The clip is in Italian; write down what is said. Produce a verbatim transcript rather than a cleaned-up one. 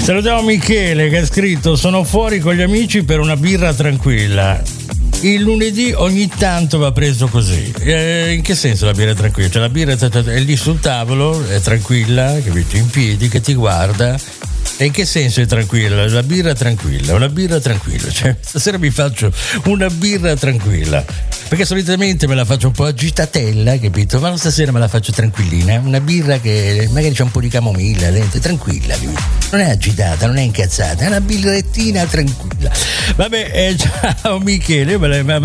Salutiamo Michele che ha scritto: sono fuori con gli amici per una birra tranquilla. Il lunedì ogni tanto va preso così. Eh, in che senso la birra è tranquilla? Cioè la birra è lì sul tavolo, è tranquilla, capito? In piedi, che ti guarda. E in che senso è tranquilla? La birra tranquilla, una birra tranquilla. Cioè, stasera mi faccio una birra tranquilla. Perché solitamente me la faccio un po' agitatella, capito? Ma stasera me la faccio tranquillina. Una birra che magari c'è un po' di camomilla dentro, tranquilla, capito? Non è agitata, non è incazzata, è una birrettina tranquilla. Vabbè, eh, ciao Michele, me la,